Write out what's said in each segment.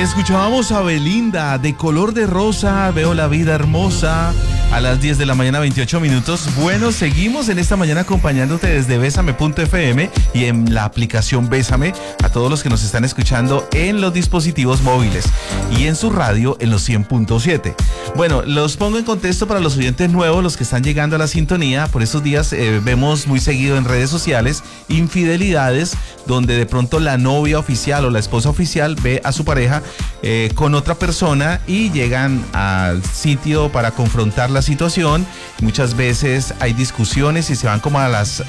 Escuchábamos a Belinda, de color de rosa, veo la vida hermosa, a las 10 de la mañana, 28 minutos. Bueno, seguimos en esta mañana acompañándote desde Bésame.fm y en la aplicación Bésame, a todos los que nos están escuchando en los dispositivos móviles y en su radio en los 100.7. Bueno, los pongo en contexto para los oyentes nuevos, los que están llegando a la sintonía. Por esos días vemos muy seguido en redes sociales infidelidades, donde de pronto la novia oficial o la esposa oficial ve a su pareja con otra persona y llegan al sitio para confrontar la situación. Muchas veces hay discusiones y se van como a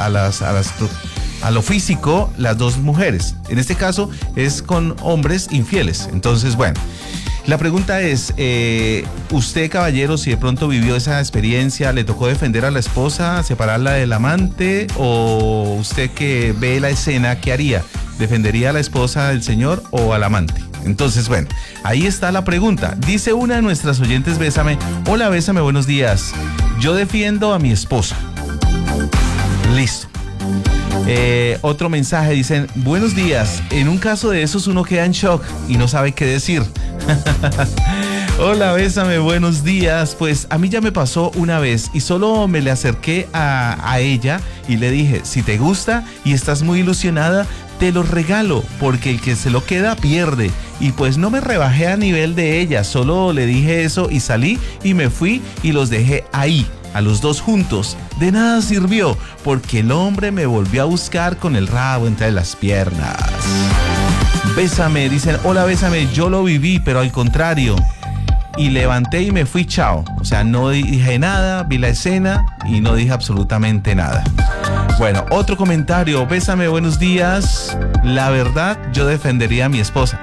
lo físico las dos mujeres. En este caso es con hombres infieles. Entonces, bueno, la pregunta es, usted, caballero, si de pronto vivió esa experiencia, ¿le tocó defender a la esposa, separarla del amante? ¿O usted que ve la escena, qué haría? ¿Defendería a la esposa del señor o al amante? Entonces, bueno, ahí está la pregunta. Dice una de nuestras oyentes, Bésame: hola, Bésame, buenos días. Yo defiendo a mi esposa. Listo. Otro mensaje, dicen: buenos días. En un caso de esos uno queda en shock y no sabe qué decir. Hola, Bésame, buenos días. Pues a mí ya me pasó una vez y solo me le acerqué a ella y le dije: si te gusta y estás muy ilusionada, te lo regalo, porque el que se lo queda pierde. Y pues no me rebajé a nivel de ella, solo le dije eso y salí y me fui y los dejé ahí, a los dos juntos. De nada sirvió, porque el hombre me volvió a buscar con el rabo entre las piernas. Bésame, dicen: hola, Bésame, yo lo viví, pero al contrario. Y levanté y me fui, chao. O sea, no dije nada, vi la escena y no dije absolutamente nada. Bueno, otro comentario: Bésame, buenos días. La verdad, yo defendería a mi esposa.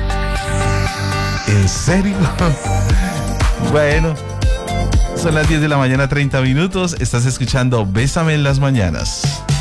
¿En serio? Bueno, son las 10 de la mañana, 30 minutos. Estás escuchando Bésame en las mañanas.